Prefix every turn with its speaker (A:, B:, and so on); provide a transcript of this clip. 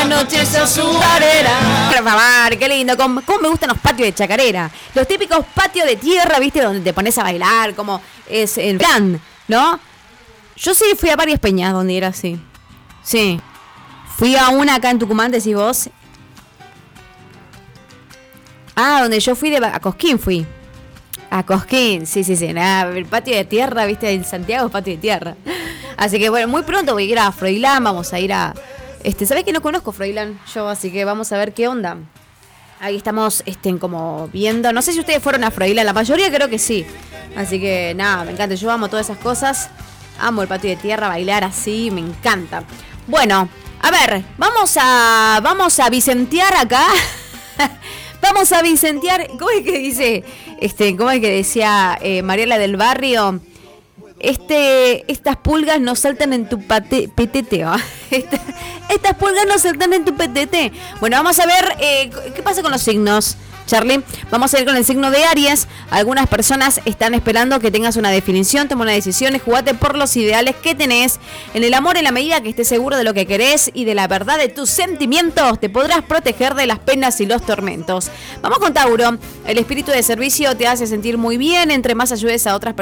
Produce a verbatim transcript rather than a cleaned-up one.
A: la noche es azucarera. Por favor, qué lindo. ¿Cómo, cómo me gustan los patios de chacarera? Los típicos patios de tierra, ¿viste? Donde te pones a bailar, como es en plan, ¿no? Yo sí fui a varias peñas donde era así. Sí. Fui a una acá en Tucumán, decís vos. Ah, donde yo fui de... A Cosquín fui. A Cosquín, sí, sí, sí. Nada, el patio de tierra, ¿viste? En Santiago es patio de tierra. Así que bueno, muy pronto voy a ir a Froilán, vamos a ir a... Este, ¿sabés que no conozco Froilán? Yo, así que vamos a ver qué onda. Ahí estamos este, como viendo. No sé si ustedes fueron a Froilán, la mayoría creo que sí. Así que nada, me encanta. Yo amo todas esas cosas. Amo el patio de tierra, bailar así, me encanta. Bueno, a ver, vamos a vamos a vicentear acá. Vamos a vicentear. ¿Cómo es que dice? Este, ¿cómo es que decía eh, Mariela del Barrio? Este, estas pulgas no saltan en tu pate, petete, ¿va? Esta, estas pulgas no saltan en tu petete. Bueno, vamos a ver eh, qué pasa con los signos, Charlie. Vamos a ir con el signo de Aries. Algunas personas están esperando que tengas una definición, toma una decisión, jugate por los ideales que tenés en el amor. En la medida que estés seguro de lo que querés y de la verdad de tus sentimientos, te podrás proteger de las penas y los tormentos. Vamos con Tauro. El espíritu de servicio te hace sentir muy bien. Entre más ayudes a otras personas,